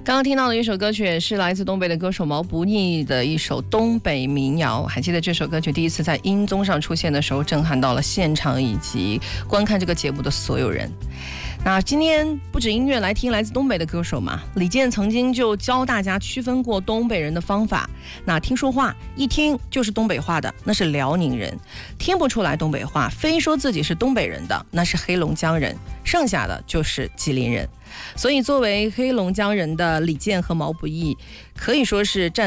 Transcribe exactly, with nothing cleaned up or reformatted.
刚刚听到的一首歌曲是来自东北的歌手毛不易的一首东北民谣。还记得这首歌曲第一次在音综上出现的时候，震撼到了现场以及观看这个节目的所有人。那今天不止音乐，来听来自东北的歌手嘛。李健曾经就教大家区分过东北人的方法。那听说话一听就是东北话的，那是辽宁人；听不出来东北话，非说自己是东北人的，那是黑龙江人；剩下的就是吉林人。所以作为黑龙江人的李健和毛不易，可以说是站